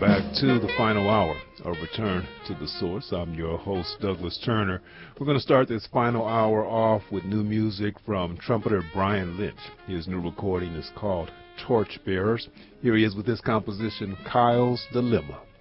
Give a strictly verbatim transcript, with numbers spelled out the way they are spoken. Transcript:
back to the final hour of Return to the Source. I'm your host, Douglas Turner. We're going to start this final hour off with new music from trumpeter Brian Lynch. His new recording is called Torchbearers. Here he is with this composition, Kyle's Dilemma.